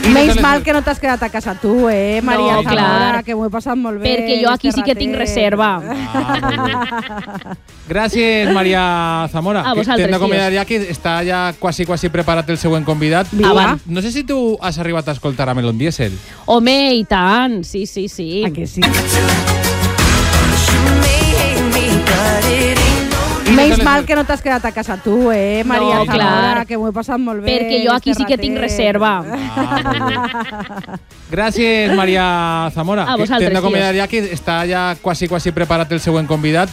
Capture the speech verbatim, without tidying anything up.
Menys mal que no t'has quedat a casa tu, eh, Maria No, Zamora, clar. que m'ho he passat molt bé. Perquè jo aquí sí que tinc reserva. Ah, gràcies, Maria Zamora. A vosaltres, T'hem d'acomiadar tios. ja, que està ja quasi, quasi preparat el següent convidat. Vinga. No sé si tu has arribat a escoltar a Melon Diesel. Home, i tant, sí, sí, sí. A que sí? Menys mal que no t'has quedat a casa tu, eh, Maria No, Zamora, clar. que m'ho he passat molt bé. Perquè jo aquí sí que tinc reserva. Ah, gràcies, Maria Zamora. A vosaltres, T'hem d'acomiadar tios. ja, que està ja quasi, quasi preparat el següent convidat.